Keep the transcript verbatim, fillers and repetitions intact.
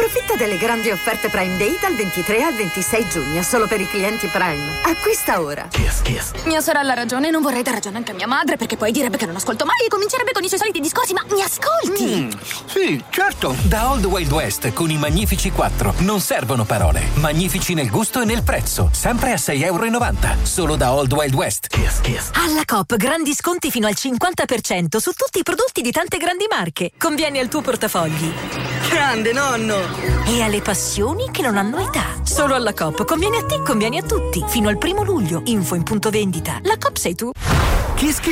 Approfitta delle grandi offerte Prime Day dal ventitré al ventisei giugno, solo per i clienti Prime. Acquista ora. Kiss, kiss. Mia sorella ha ragione, non vorrei dar ragione anche a mia madre, perché poi direbbe che non ascolto mai e comincerebbe con i suoi soliti discorsi, ma mi ascolti? Mm, sì, certo. Da Old Wild West con i Magnifici quattro non servono parole. Magnifici nel gusto e nel prezzo. Sempre a sei e novanta euro. Solo da Old Wild West. Kiss, kiss. Alla Coop grandi sconti fino al cinquanta per cento su tutti i prodotti di tante grandi marche. Conviene al tuo portafogli. Grande nonno! E alle passioni che non hanno età. Solo alla Coop conviene a te, conviene a tutti. Fino al primo luglio. Info in punto vendita. La Coop sei tu. Kiss Kiss